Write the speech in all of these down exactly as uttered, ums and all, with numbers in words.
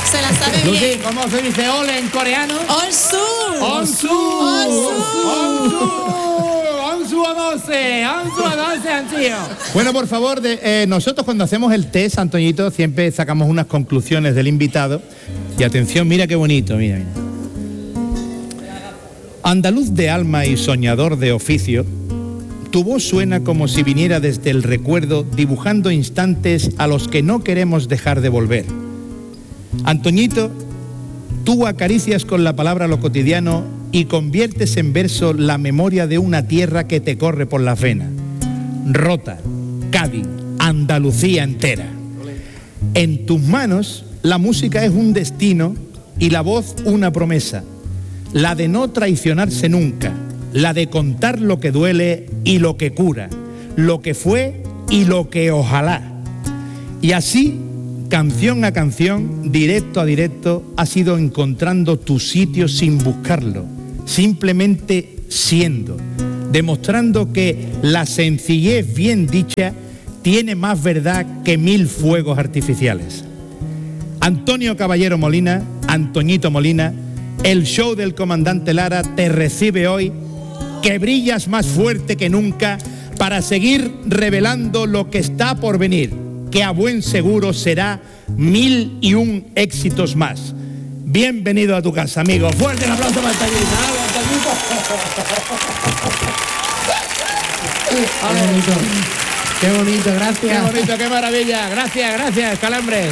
Se la sabe bien. Lucy, ¿cómo se dice ole en coreano? Onsu. Onsu. Onsu. Onsu adose. Onsu adose, Antío. Bueno, por favor, de, eh, nosotros cuando hacemos el test, Antoñito, siempre sacamos unas conclusiones del invitado. Y atención, mira qué bonito, mira, mira. Andaluz de alma y soñador de oficio, tu voz suena como si viniera desde el recuerdo, dibujando instantes a los que no queremos dejar de volver. Antoñito, tú acaricias con la palabra lo cotidiano y conviertes en verso la memoria de una tierra que te corre por la vena. Rota, Cádiz, Andalucía entera. En tus manos, la música es un destino y la voz una promesa. La de no traicionarse nunca, la de contar lo que duele y lo que cura, lo que fue y lo que ojalá. Y así, canción a canción, directo a directo, has ido encontrando tu sitio sin buscarlo, simplemente siendo, demostrando que la sencillez bien dicha tiene más verdad que mil fuegos artificiales. Antonio Caballero Molina, Antoñito Molina, el show del comandante Lara te recibe hoy, que brillas más fuerte que nunca para seguir revelando lo que está por venir, que a buen seguro será mil y un éxitos más. Bienvenido a tu casa, amigo. Fuerte el aplauso para Antoñito. Qué bonito, qué bonito, gracias. Qué bonito, qué maravilla. Gracias, gracias, Calambres.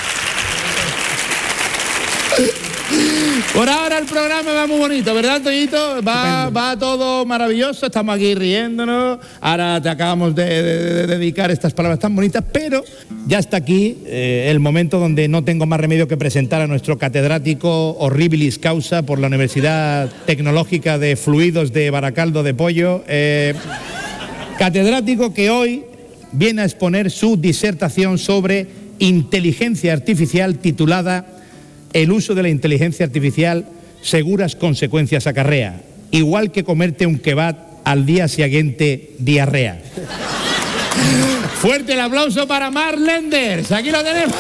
Por ahora el programa va muy bonito, ¿verdad, Toñito? Va, va todo maravilloso, estamos aquí riéndonos. Ahora te acabamos de, de, de dedicar estas palabras tan bonitas, pero ya está aquí eh, el momento donde no tengo más remedio que presentar a nuestro catedrático horribilis causa por la Universidad Tecnológica de Fluidos de Baracaldo de Pollo. Eh, catedrático que hoy viene a exponer su disertación sobre inteligencia artificial titulada El uso de la inteligencia artificial, seguras consecuencias acarrea, igual que comerte un kebab al día siguiente, diarrea. Fuerte el aplauso para Mark Lenders, aquí lo tenemos.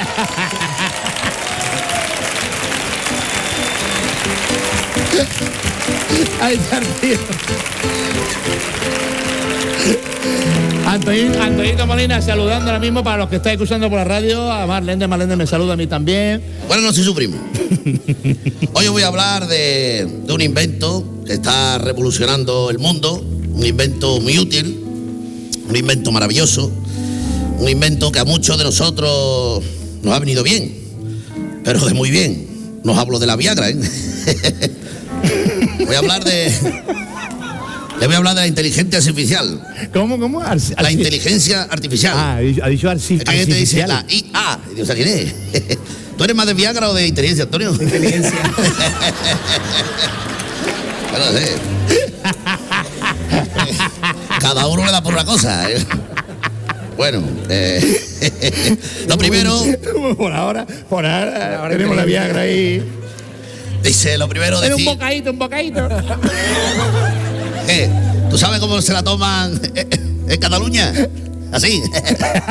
Ahí está el tío. Antoñito, Antoñito Molina saludando ahora mismo para los que estáis escuchando por la radio. A Mark Lenders, Mark Lenders me saluda a mí también. Bueno, no soy su primo. Hoy os voy a hablar de, de un invento que está revolucionando el mundo, un invento muy útil, un invento maravilloso, un invento que a muchos de nosotros nos ha venido bien, pero de muy bien. No hablo de la Viagra, ¿eh? Voy a hablar de... Le voy a hablar de la inteligencia artificial. ¿Cómo, cómo? Arci la inteligencia artificial. Ah, ha dicho arci artificial. ¿Qué te dice? La I A. O sea, ¿quién es? ¿Tú eres más de Viagra o de inteligencia, Antonio? Inteligencia. Bueno, sí. Cada uno le da por una cosa. Bueno, eh, lo primero... Por ahora, por ahora, ahora tenemos la Viagra ahí. Dice, lo primero decir... un bocadito, un bocadito. ¿Qué? ¿Tú sabes cómo se la toman en Cataluña? Así.